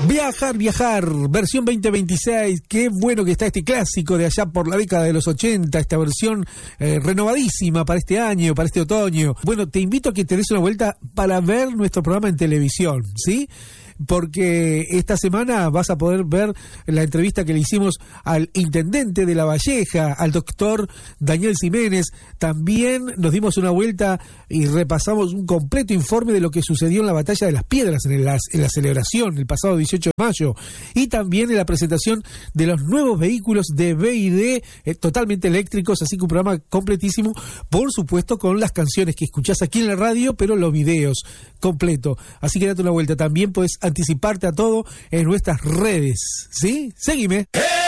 Viajar, versión 2026. Qué bueno que está este clásico de allá por la década de los 80, esta versión renovadísima para este año, para este otoño. Bueno, te invito a que te des una vuelta para ver nuestro programa en televisión, ¿sí? Porque esta semana vas a poder ver la entrevista que le hicimos al intendente de La Valleja, al doctor Daniel Ximénez. También nos dimos una vuelta y repasamos un completo informe de lo que sucedió en la Batalla de las Piedras, en la celebración el pasado 18 de mayo, y también en la presentación de los nuevos vehículos de BYD totalmente eléctricos, así que un programa completísimo, por supuesto con las canciones que escuchás aquí en la radio, pero los videos completo. Así que date una vuelta. También puedes anticiparte a todo en nuestras redes, ¿sí? Seguime.